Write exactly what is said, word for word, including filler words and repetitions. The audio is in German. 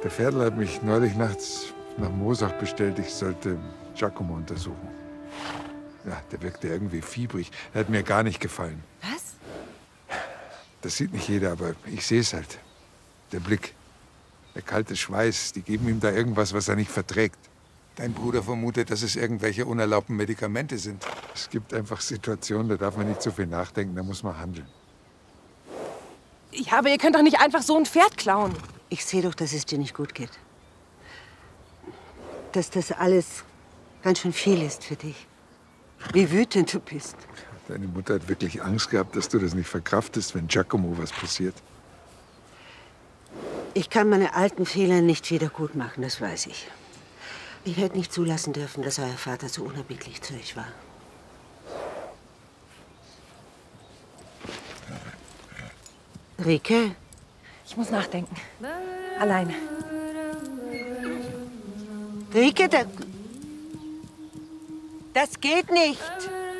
Der Pferdl hat mich neulich nachts nach Moosach bestellt, ich sollte Giacomo untersuchen. Ja, der wirkte irgendwie fiebrig. Er hat mir gar nicht gefallen. Was? Das sieht nicht jeder, aber ich sehe es halt. Der Blick, der kalte Schweiß, die geben ihm da irgendwas, was er nicht verträgt. Dein Bruder vermutet, dass es irgendwelche unerlaubten Medikamente sind. Es gibt einfach Situationen, da darf man nicht so viel nachdenken, da muss man handeln. Ja, aber ihr könnt doch nicht einfach so ein Pferd klauen. Ich sehe doch, dass es dir nicht gut geht. Dass das alles ganz schön viel ist für dich. Wie wütend du bist. Deine Mutter hat wirklich Angst gehabt, dass du das nicht verkraftest, wenn Giacomo was passiert. Ich kann meine alten Fehler nicht wieder gut machen, das weiß ich. Ich hätte nicht zulassen dürfen, dass euer Vater so unerbittlich zu euch war. Rike? Ich muss nachdenken. Alleine. Rike, da, das geht nicht.